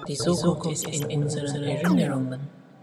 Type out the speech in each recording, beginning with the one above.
Die Zukunft ist in unseren Erinnerungen.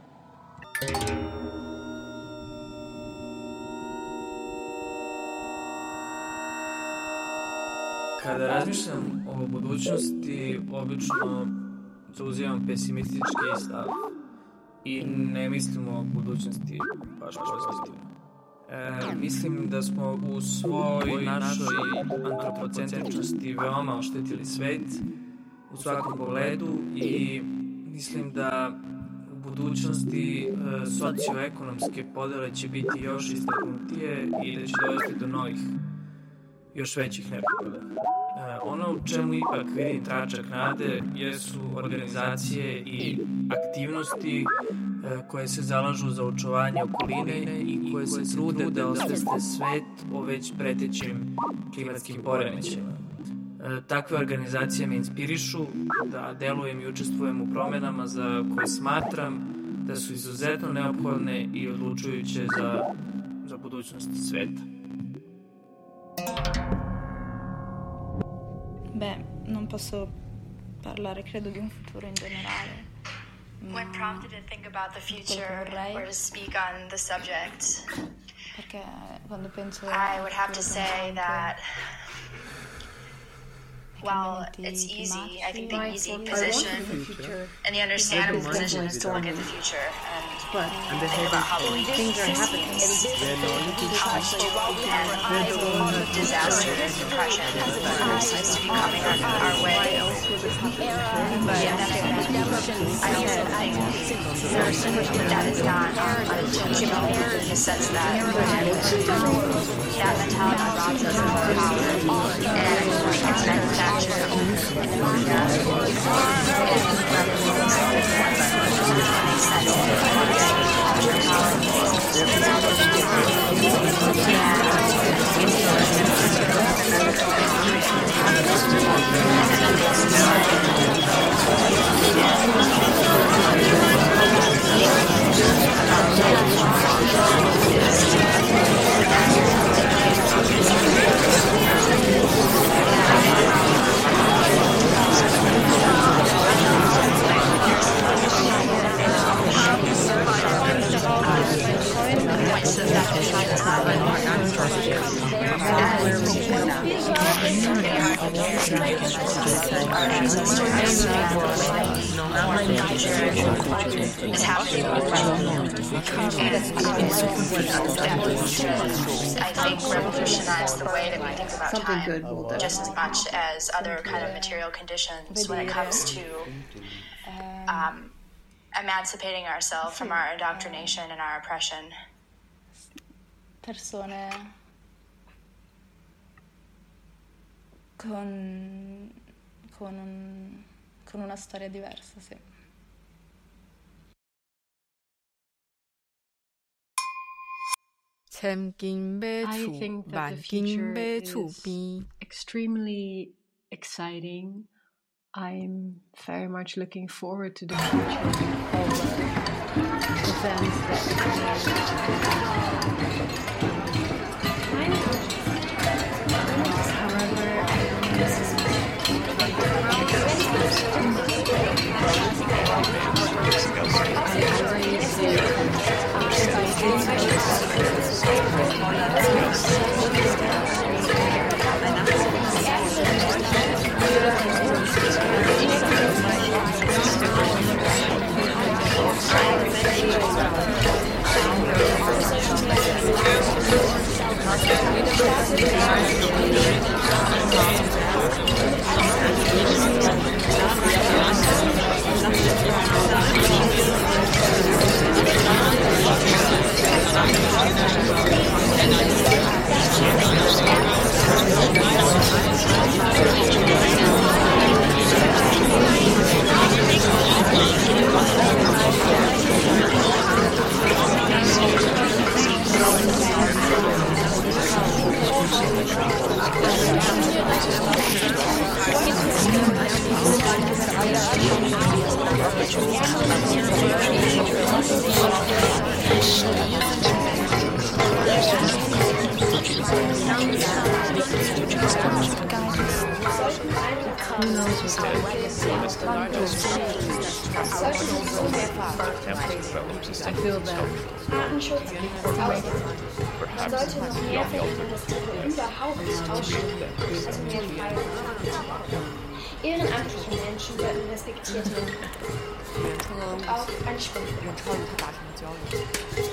Kada razmišljam o budućnosti, obično zauzimam pesimistički stav i ne mislim o budućnosti baš pozitivno. Mislim da smo u svoj našoj antropocentričnosti veoma oštetili svet u svakom pogledu i mislim da u budućnosti socioekonomske podele će biti još istaknutije i da će dovesti do novih, još većih nepogoda. Ono u čemu ipak vidim tračak nade jesu organizacije i aktivnosti koje se zalažu za očuvanje okoline i koje se trude da osveste svet o već pretećim klimatskim poremećajima. Takve organizacije me inspirišu da delujem i učestvujem u promenama za koje smatram da su izuzetno neophodne i odlučujuće za budućnost sveta. Beh, non posso parlare, credo, di un futuro in generale. When prompted to think about the future or to speak on the subject, Perché quando penso I would have to say that, well, it's easy. I think the easy position and the understandable position is to look at the future and think about how things are happening. Disaster and depression seems to be coming our way. But I also think that is not unintentional in the sense that mentality robs us of our power and it's manufactured. I think revolutionize the way that we think about time just as much as other kind of material conditions when it comes to emancipating ourselves from our indoctrination and our oppression. Persone con una storia diversa, sì. I think that the future is extremely exciting. I'm very much looking forward to the future of all the events I feel that Datenschutz man sollte noch mehr verhindern, dass Tiere überhaupt aussterben. Also mehr Freiheit. Ehrenamtliche Menschen sollten respektiert werden. Und auch ansprechbar.